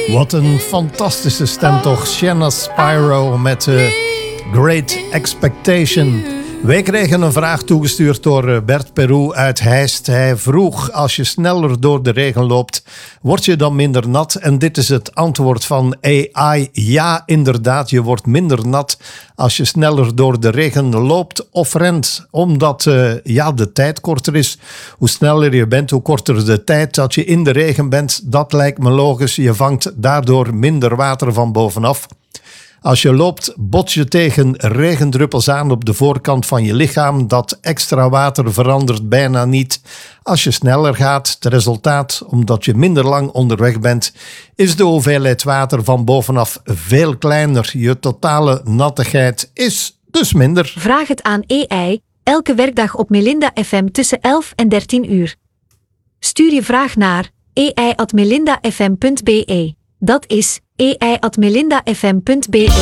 Wat een fantastische stem toch. Shanna Spyro met Great Expectation. Wij kregen een vraag toegestuurd door Bert Peru uit Heist. Hij vroeg, als je sneller door de regen loopt, word je dan minder nat? En dit is het antwoord van AI. Ja, inderdaad, je wordt minder nat als je sneller door de regen loopt of rent. Omdat de tijd korter is. Hoe sneller je bent, hoe korter de tijd dat je in de regen bent. Dat lijkt me logisch. Je vangt daardoor minder water van bovenaf. Als je loopt, bots je tegen regendruppels aan op de voorkant van je lichaam. Dat extra water verandert bijna niet. Als je sneller gaat, het resultaat, omdat je minder lang onderweg bent, is de hoeveelheid water van bovenaf veel kleiner. Je totale nattigheid is dus minder. Vraag het aan AI, elke werkdag op Melinda FM tussen 11 en 13 uur. Stuur je vraag naar ai@melindafm.be. Dat is ai@melindafm.be.